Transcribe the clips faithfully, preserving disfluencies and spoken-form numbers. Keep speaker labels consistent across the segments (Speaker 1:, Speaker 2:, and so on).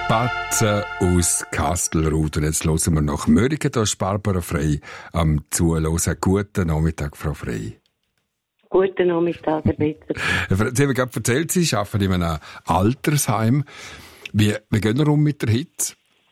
Speaker 1: Batzen aus Kastelruth. Und jetzt hören wir nach Mörike. Da ist Barbara Frey am Zuhören. Guten Nachmittag, Frau Frey.
Speaker 2: Guten Nachmittag, Herr Bitter.
Speaker 1: Sie haben gerade erzählt, Sie arbeiten in einem Altersheim. Wie, wie gehen wir um mit der Hitze?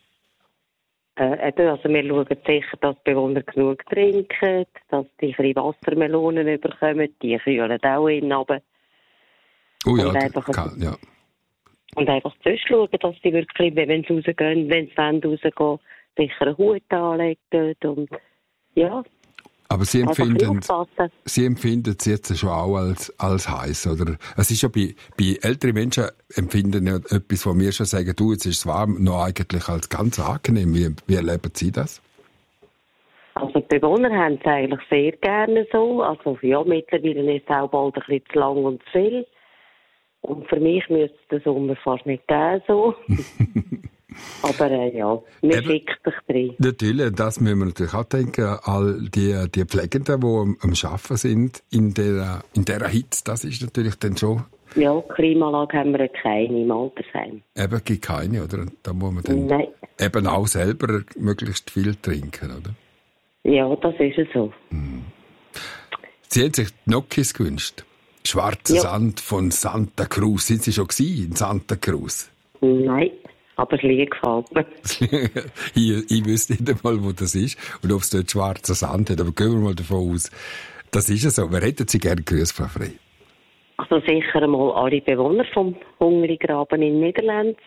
Speaker 2: Äh, also wir schauen sicher, dass die Bewohner genug trinken, dass die ein bisschen Wassermelonen bekommen, die kühlen auch innen runter.
Speaker 1: Oh ja,
Speaker 2: und einfach,
Speaker 1: kann, ja.
Speaker 2: Und einfach zuerst schauen, dass die wirklich, wenn sie rausgehen, wenn sie rausgehen, sicher einen Hut anlegen und ja.
Speaker 1: Aber Sie empfinden, Sie empfinden es jetzt schon auch als, als heiß, oder? Es ist ja bei, bei älteren Menschen empfinden ja etwas, wo wir schon sagen, du, jetzt ist es warm, noch eigentlich als ganz angenehm. Wie, wie erleben Sie das?
Speaker 2: Also die Bewohner haben es eigentlich sehr gerne so. Also ja, mittlerweile ist es auch bald ein bisschen zu lang und zu viel. Und für mich müsste es den Sommer fast nicht geben, so. Aber äh, ja, wir schicken dich drin.
Speaker 1: Natürlich, das müssen wir natürlich auch denken. All die, die Pflegenden, die am, am Arbeiten sind in dieser in der Hitze, das ist natürlich dann schon...
Speaker 2: Ja, Klimaanlage haben wir keine im Altersheim.
Speaker 1: Eben, gibt keine, oder? Da muss man dann
Speaker 2: Nein.
Speaker 1: eben auch selber möglichst viel trinken, oder?
Speaker 2: Ja, das ist es so.
Speaker 1: Hm. Sie haben sich die Gnocchis gewünscht. Schwarzer ja. Sand von Santa Cruz. Sind Sie schon gewesen in Santa Cruz?
Speaker 2: Nein. Aber es liegt gefallen.
Speaker 1: ich, ich wüsste nicht einmal, wo das ist und ob es dort schwarzer Sand hat. Aber gehen wir mal davon aus, das ist ja so. Wer hätten Sie gerne grüßt, Frau Frey?
Speaker 2: Also sicher einmal alle Bewohner vom Hungrigraben in Niederland.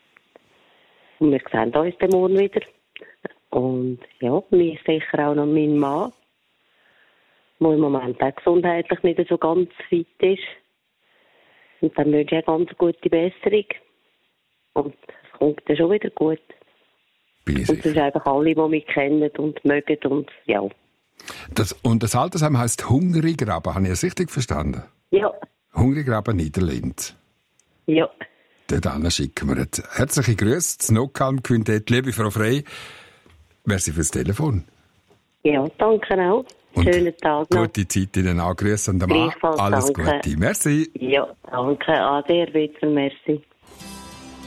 Speaker 2: Und wir sehen uns den morgen wieder. Und ja, mir sicher auch noch mein Mann, der im Moment auch gesundheitlich nicht so ganz fit ist. Und dann wünsche ich eine ganz gute Besserung. Und es kommt dann schon wieder gut.
Speaker 1: Bin ich
Speaker 2: und es sind einfach alle, die mich kennen und mögen und ja.
Speaker 1: Das, und das Altersheim heisst Hungrigraben, habe ich das richtig verstanden?
Speaker 2: Ja.
Speaker 1: Hungrigraben Niederland.
Speaker 2: Ja.
Speaker 1: Dort schicken wir jetzt herzliche Grüße, das Nocalm-Quintett. Liebe Frau Frey, merci fürs Telefon.
Speaker 2: Ja, danke auch. Und schönen Tag noch.
Speaker 1: Gute Zeit Ihnen auch. Grüße an den Mann. Alles
Speaker 2: danke.
Speaker 1: Gute. Merci.
Speaker 2: Ja, danke. Ade, Herr Wittler, merci.